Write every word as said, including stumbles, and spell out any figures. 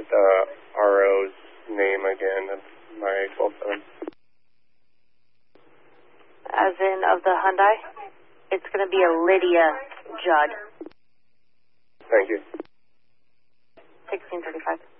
the R O's name again of my twelve seven. As in of the Hyundai? It's going to be a Lydia Judd. Thank you. sixteen thirty-five.